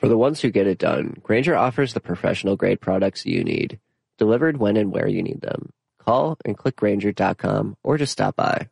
For the ones who get it done, Grainger offers the professional-grade products you need, delivered when and where you need them. Call and click Grainger.com or just stop by.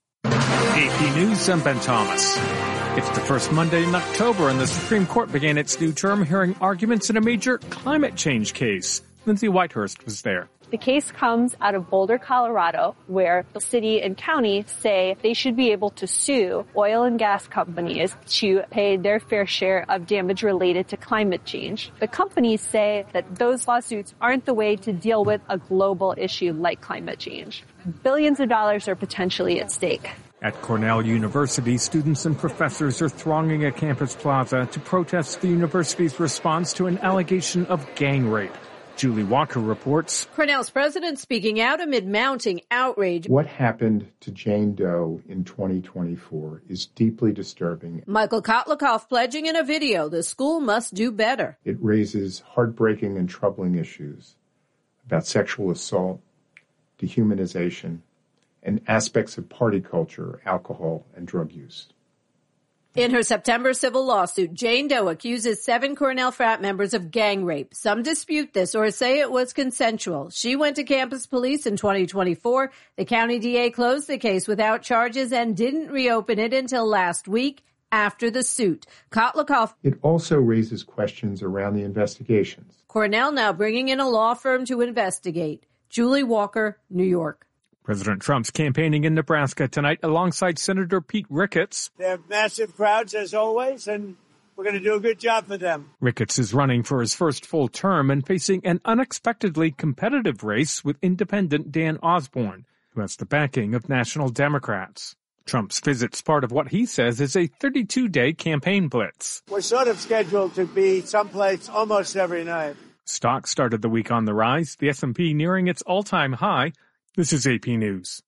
AP News, I'm Ben Thomas. It's the first Monday in October, and the Supreme Court began its new term hearing arguments in a major climate change case. Lindsay Whitehurst was there. The case comes out of Boulder, Colorado, where the city and county say they should be able to sue oil and gas companies to pay their fair share of damage related to climate change. The companies say that those lawsuits aren't the way to deal with a global issue like climate change. Billions of dollars are potentially at stake. At Cornell University, students and professors are thronging a campus plaza to protest the university's response to an allegation of gang rape. Julie Walker reports. Cornell's president speaking out amid mounting outrage. What happened to Jane Doe in 2024 is deeply disturbing. Michael Kotlikoff pledging in a video the school must do better. It raises heartbreaking and troubling issues about sexual assault, dehumanization, and aspects of party culture, alcohol, and drug use. In her September civil lawsuit, Jane Doe accuses 7 Cornell frat members of gang rape. Some dispute this or say it was consensual. She went to campus police in 2024. The county DA closed the case without charges and didn't reopen it until last week after the suit. Kotlikoff. It also raises questions around the investigations. Cornell now bringing in a law firm to investigate. Julie Walker, New York. President Trump's campaigning in Nebraska tonight alongside Senator Pete Ricketts. They have massive crowds, as always, and we're going to do a good job for them. Ricketts is running for his first full term and facing an unexpectedly competitive race with independent Dan Osborne, who has the backing of national Democrats. Trump's visit's part of what he says is a 32-day campaign blitz. We're sort of scheduled to be someplace almost every night. Stocks started the week on the rise, the S&P nearing its all-time high. This is AP News.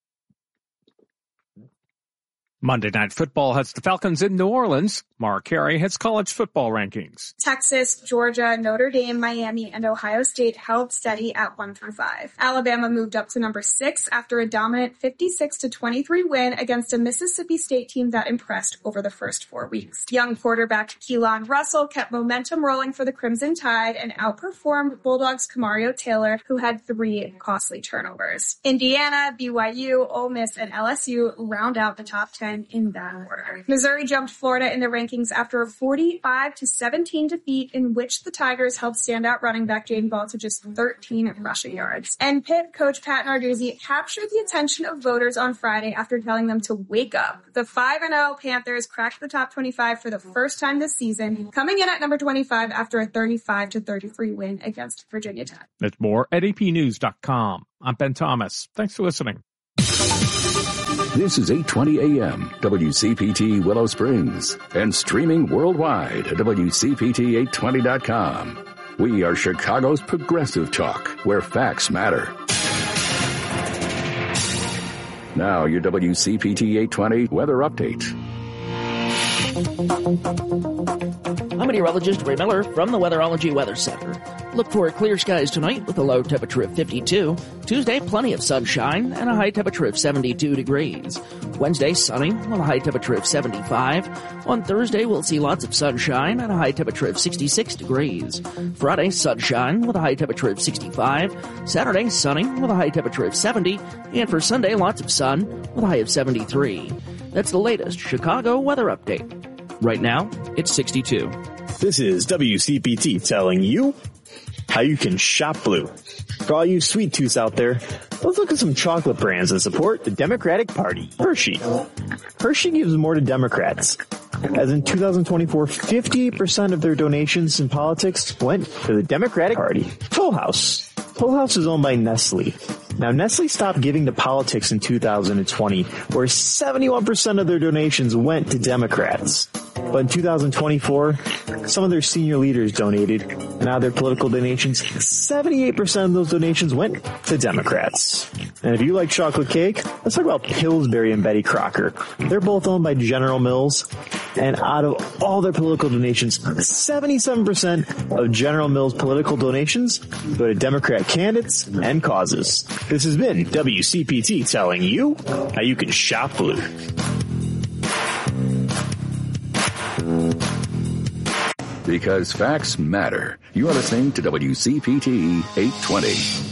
Monday Night Football has the Falcons in New Orleans. Mara Carey has college football rankings. Texas, Georgia, Notre Dame, Miami, and Ohio State held steady at 1-5. Alabama moved up to number 6 after a dominant 56-23 win against a Mississippi State team that impressed over the first 4 weeks. Young quarterback Keelan Russell kept momentum rolling for the Crimson Tide and outperformed Bulldogs' Kamario Taylor, who had 3 costly turnovers. Indiana, BYU, Ole Miss, and LSU round out the top 10 in that order. Missouri jumped Florida in the rankings after a 45-17 defeat in which the Tigers held standout running back Jaden Ball to just 13 rushing yards. And Pitt coach Pat Narduzzi captured the attention of voters on Friday after telling them to wake up. The 5-0 Panthers cracked the top 25 for the first time this season, coming in at number 25 after a 35-33 win against Virginia Tech. That's more at apnews.com. I'm Ben Thomas. Thanks for listening. This is 820 AM, WCPT Willow Springs, and streaming worldwide at WCPT820.com. We are Chicago's progressive talk, where facts matter. Now, your WCPT 820 weather update. I'm meteorologist Ray Miller from the Weatherology Weather Center. Look for clear skies tonight with a low temperature of 52. Tuesday, plenty of sunshine and a high temperature of 72 degrees. Wednesday, sunny with a high temperature of 75. On Thursday, we'll see lots of sunshine and a high temperature of 66 degrees. Friday, sunshine with a high temperature of 65. Saturday, sunny with a high temperature of 70. And for Sunday, lots of sun with a high of 73. That's the latest Chicago weather update. Right now, it's 62. This is WCPT telling you how you can shop blue. For all you sweet tooths out there, let's look at some chocolate brands that support the Democratic Party. Hershey. Hershey gives more to Democrats. As in 2024, 58% of their donations in politics went to the Democratic Party. Toll House. Toll House is owned by Nestle. Now, Nestle stopped giving to politics in 2020, where 71% of their donations went to Democrats. But in 2024, some of their senior leaders donated, and now their political donations, 78% of those donations went to Democrats. And if you like chocolate cake, let's talk about Pillsbury and Betty Crocker. They're both owned by General Mills, and out of all their political donations, 77% of General Mills' political donations go to Democrat candidates and causes. This has been WCPT telling you how you can shop blue. Because facts matter. You are listening to WCPT 820.